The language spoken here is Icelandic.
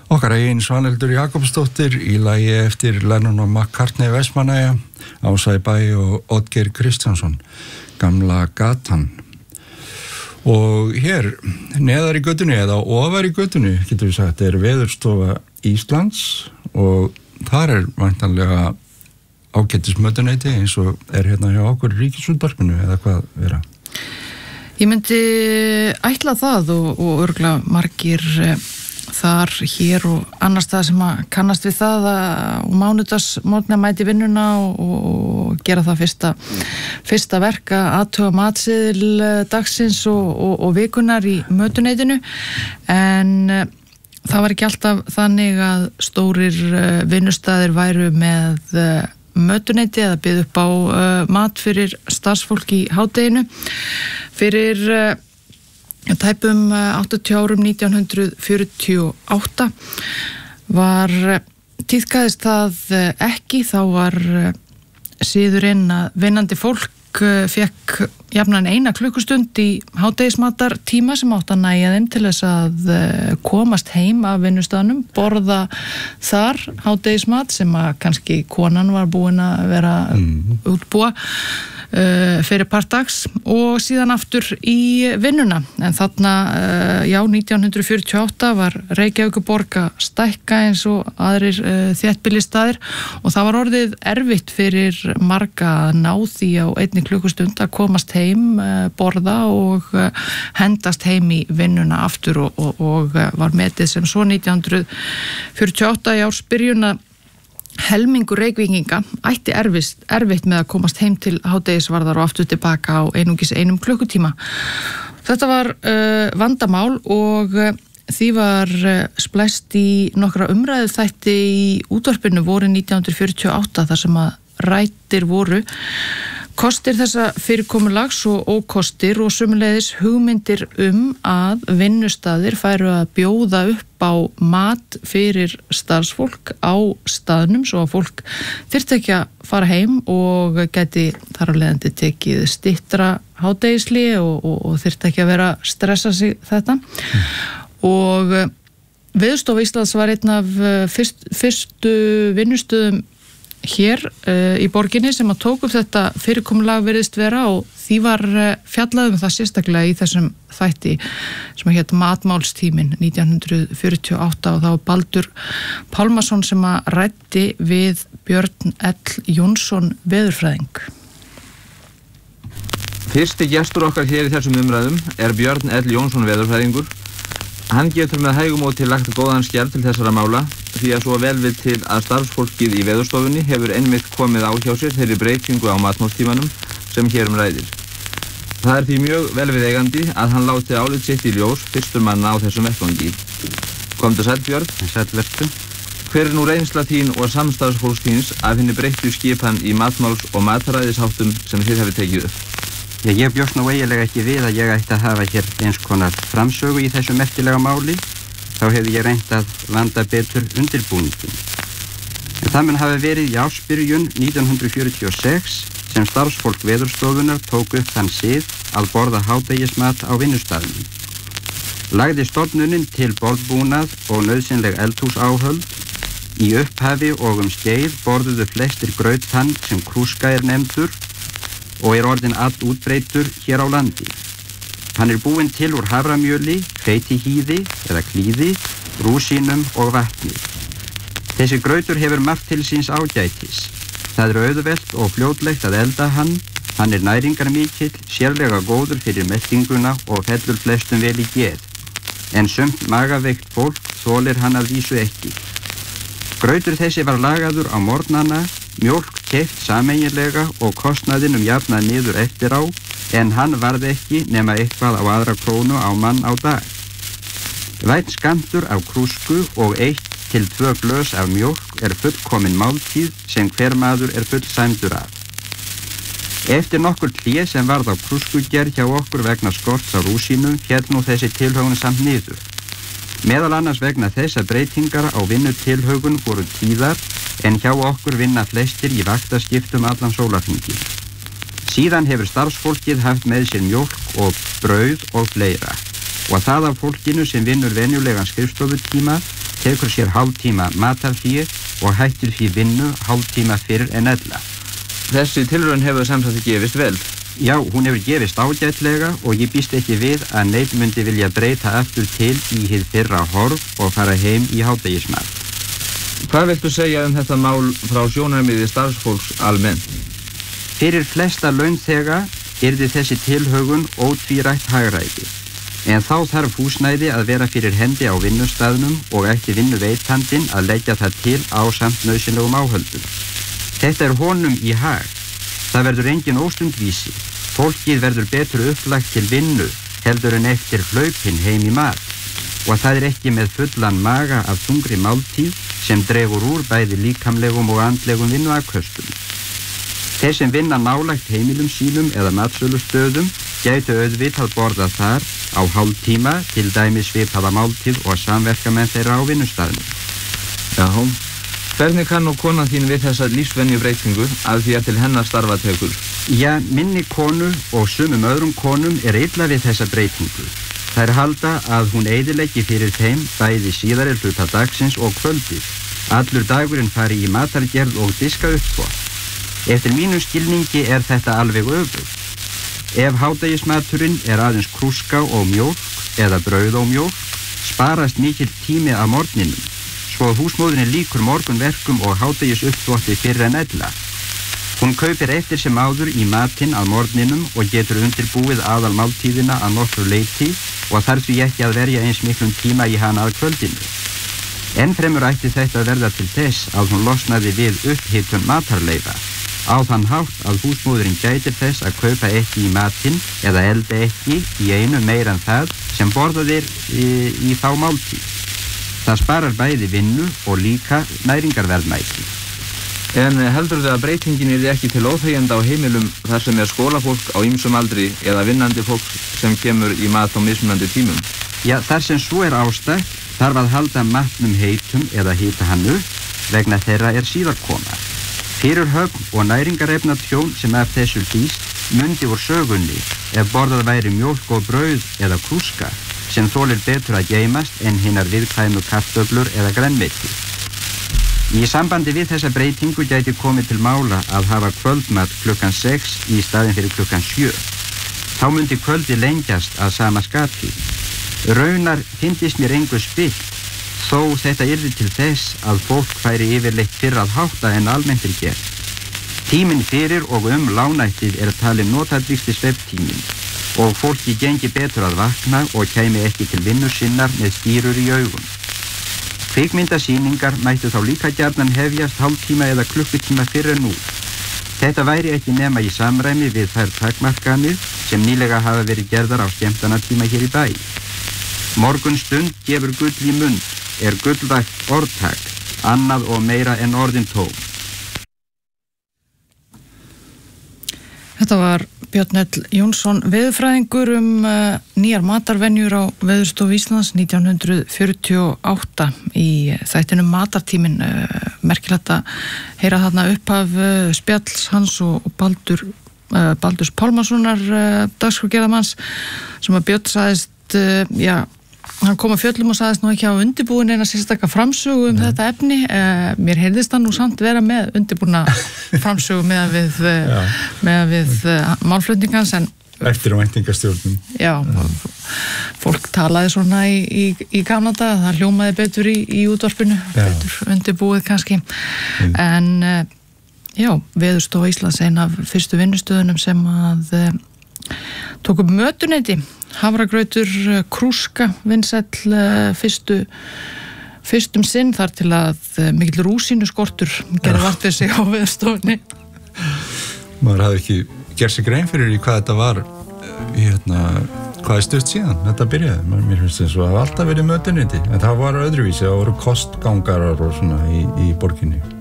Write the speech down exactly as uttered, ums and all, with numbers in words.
Okkar eigin Svanhildur Jakobsdóttir í lagi eftir Lennon og McCartney Vestmannaeyja, Ása í bæ og Oddgeir Kristjánsson, Gamla gatan. Og hér, neðar í götunni eða ofar í götunni, getur við sagt, er Veðurstofa Íslands og þar er væntanlega ágætis mötuneyti eins og er hérna hjá okkur Ríkisútvarpinu eða hvað vera? Ég myndi ætla það og, og örugglega margir þar, hér og annars það sem að kannast við það að mánudagsmorgna mæti vinnuna og, og gera það fyrsta, fyrsta verka athuga matseðil dagsins og, og, og vikunar í mötuneytinu en það var ekki alltaf þannig að stórir vinnustæðir væru með mötuneyti eða byggðu upp á uh, mat fyrir starfsfólk í hádeginu. Fyrir uh, tæpum áttatíu árum nítján hundruð fjörutíu og átta var uh, tíðkaðist það uh, ekki, þá var uh, síðurinn að vinnandi fólk uh, fekk jafnan eina klukkustund í hádegismatartíma sem átt að nægja þeim til þess að uh, komast heim af vinnustaðnum, borða þar hádegismat sem að kannski konan var búin að vera mm. útbúa uh, fyrir partags og síðan aftur í vinnuna. En þarna, uh, já, nítján hundruð fjörutíu og átta var Reykjavíkurborg að stækka eins og aðrir uh, þéttbýlisstaðir og það var orðið erfitt fyrir marga að ná því á einni klukkustund að komast heim heim, borða og hendast heim í vinnuna aftur og, og, og var metið sem svo nítján hundruð fjörutíu og átta í ársbyrjun að helmingur Reykvíkinga ætti erfist, erfitt með að komast heim til hádegisvarðar og aftur tilbaka á einungis einum klukkutíma. Þetta var uh, vandamál og uh, því var uh, splæst í nokkra umræðu þætti í útvarpinu voru nítján hundruð fjörutíu og átta þar sem að ræddir voru kostir þessa fyrirkomulags og ókostir og sömuleiðis hugmyndir um að vinnustaðir færu að bjóða upp á mat fyrir starfsfólk á staðnum svo að fólk þyrfti ekki að fara heim og gæti þar af leiðandi tekið styttra hádegisli og, og, og þyrfti ekki að vera að stressa sig þetta mm. og Veðurstofa Íslands var einn af fyrst, fyrstu vinnustöðum hér uh, í borginni sem að tók upp þetta fyrirkomulag virðist vera og því var uh, fjallað um það sérstaklega í þessum þætti sem að hétt Matmálstíminn nítján hundruð fjörutíu og átta og þá Baldur Pálmason sem að ræddi við Björn L. Jónsson veðurfræðing. Fyrsti gestur okkar hér í þessum umræðum er Björn L. Jónsson veðurfræðingur. Hann getur með hægumóti lagt góðan skjal til þessara mála því að svo vel við til að starfsfólkið í veðurstofunni hefur einmitt komið á hjá sér þeirri breytingu á matmálstímanum sem hér um ræðir. Það er því mjög vel við eigandi að hann láti álit sitt í ljós fyrstur manna á þessum vettvangi. Komdu sæll Björn. Sæll vertu. Hver er nú reynsla þín og samstarfsfólks þíns af henni breyttu skipan í matmáls- og mataræðisháttum sem þið hefur tekið upp? Já, ég bjóst nú eiginlega ekki við að ég ætti að hafa hér eins konar framsögu í þessu merkilega máli. Þá hefði ég reynt að vanda betur undirbúningin. En það mun hafi verið í ársbyrjun nítján hundruð fjörutíu og sex sem starfsfólk veðurstofunar tók upp þann sið að borða hádegismat á vinnustaðnum. Lagði stofnunin til borðbúnað og nauðsynleg eldhúsáhöld. Í upphafi og um skeið borðuðu flestir graut þann sem krúska er nefndur og er orðinn allt útbreiddur hér á landi. Hann er búinn til úr haframjöli, hveitihýði eða klíði, rúsínum og vatni. Þessi grautur hefur margt til síns ágætis. Það er auðvelt og fljótlegt að elda hann, hann er næringarmikill, sérlega góður fyrir meltinguna og fellur flestum vel í geð. En sumt magaveikt fólk þolir hann að vísu ekki. Grautur þessi var lagaður á morgnana, mjólk keypt sameiginlega og kostnaðinum jafnað niður eftir á, en hann varð ekki nema eitthvað á aðra krónu á mann á dag. Væn skammtur af krúsku og eitt til tvö glös af mjólk er fullkomin máltíð sem hver maður er fullsæmdur af. Eftir nokkur hlé sem varð á krúskugerð hjá okkur vegna skorts á rúsínum féll nú þessi tilhögun samt niður. Meðal annars vegna þess að breytingar á vinnutilhögun voru tíðar en hjá okkur vinna flestir í vaktaskiptum allan sólarhringinn. Síðan hefur starfsfólkið haft með sér mjólk og brauð og fleira og það af fólkinu sem vinnur venjulegan skrifstofutíma tekur sér hálftíma matarhlé og hættir því vinnu hálftíma fyrr en ella. Þessi tilraun hefur sem sagt gefist vel. Já, hún hefur gefist ágætlega og ég býst ekki við að neinn myndi vilja breyta aftur til í hið fyrra horf og fara heim í hádegismat. Hvað viltu segja um þetta mál frá sjónarmiði starfsfólks almennt? Fyrir flesta launþega yrði þessi tilhögun ótvírætt hagræði, en þá þarf húsnæði að vera fyrir hendi á vinnustaðnum og ætti vinnuveitandinn að leggja það til ásamt nauðsynlegum áhöldum. Þetta er honum í hag. Það verður engin óstundvísi. Fólkið verður betur upplagt til vinnu heldur en eftir hlaupin heim í mat. Og það er ekki með fullan maga af þungri máltíð sem dregur úr bæði líkamlegum og andlegum vinnuafköstum. Þeir sem vinna nálægt heimilum sínum eða matsölustöðum gætu auðvitað borða þar á hálftíma til dæmis svipaða máltíð og samverkamenn þeirra á vinnustaðnum. Já, hvernig kann nú konan þín við þessa lífsvenjubreitingu að því að til hennar starfa tekur? Já, minni konu og sumum öðrum konum er illa við þessa breytingu. Þær halda að hún eyðileggi fyrir þeim bæði síðari hluta dagsins og kvöldið. Allur dagurinn fari í matargerð og diska uppþvott. Eftir mínum skilningi er þetta alveg öfugt. Ef hádegismaturinn er aðeins krúska og mjólk eða brauð og mjólk, sparast mikill tími að morgninum, svo að húsmóðurin líkur morgunverkum og hádegis uppþvotti fyrr en ella. Hún kaupir eftir sem áður í matinn að morgninum og getur undirbúið aðalmáltíðina að nokkru leyti og þarf því ekki að verja eins miklum tíma í hana að kvöldinu. Ennfremur ætti þetta að verða til þess að hún losnaði við upphitun matarleifa, á þann hátt að húsmóðurinn gætir þess að kaupa ekki í matinn eða elda ekki í einu meira en það sem borðaðir í, í þá máltíð. Það sparar bæði vinnu og líka næringarverðmæti. En heldur þið að breytingin er ekki til óþægjenda á heimilum þar sem er skólafólk á ýmsum aldri eða vinnandi fólk sem kemur í mat á mismunandi tímum? Já, þar sem svo er ástætt þarf að halda matnum heitum eða hita hann upp vegna þeirra er síðar koma. Fyrirhöfn og næringarefna tjón sem af þessu hlýst mundi úr sögunni ef borðað væri mjólk og brauð eða krúska sem þolir betur að geymast en hinnar viðkvæmu kartöflur eða grænmeti. Í sambandi við þessa breytingu gæti komið til mála að hafa kvöldmat klukkan sex í staðin fyrir klukkan sjö. Þá mundi kvöldi lengjast að sama skapi. Raunar fyndist mér engu spillt, þó þetta yrði til þess að fólk færi yfirleitt fyrr að hátta en almennt er gert. Tíminn fyrir og um lánættið er talin notadrýsti svefntíminn og fólki gengi betur að vakna og kæmi ekki til vinnu sinnar með skýrur í augum. Kvikmyndasýningar mættu þá líka gjarnan hefjast hálftíma eða klukkutíma fyrr en nú. Þetta væri ekki nema í samræmi við þær takmarkanir sem nýlega hafa verið gerðar á skemmtanatíma hér í bæ. Morgunstund gefur gull í mund, er gullvægt orðtak, annað og meira en orðin tóm. Þetta var Björn L. Jónsson veðurfræðingur um uh, nýjar matarvenjur á Veðurstofu Íslands nítján hundruð fjörutíu og átta í þættinum Matartíminn. Uh, merkilegt að heyra þarna upphaf uh, spjalls hans og, og Baldur, uh, Baldurs Pálmasonar uh, dagskrárgerðarmanns sem að Björn sagðist, uh, já, hann kom að fjöllum og sagðist nú ekki á undirbúin eina sérstaka framsögu um Nei. Þetta efni. Uh, mér heyrðist hann nú samt vera með undirbúna framsögu með að við, uh, með að við uh, málflutningans en eftir á væntingastjórnum. Já, já, fólk talaði svona í, í, í gamla daga, það hljómaði betur í, í útvarpinu, já. Betur undirbúið kannski. Mm. En uh, já, Veðurstofa Íslands ein af fyrstu vinnustöðunum sem að uh, tók upp mötuneyti. Hafragrautur, krúska, vinsæll fyrstu, fyrstum sinn þar til að mikill rúsínu skortur gerði vart við sig á Veðurstofunni. Maður hafði ekki gert sig grein fyrir í hvað þetta var, hérna, hvað er stutt síðan þetta byrjaði. Mér finnst þess að það hafa alltaf verið mötuneyti, en það var öðruvísi, það voru kostgangarar og svona í, í borginni.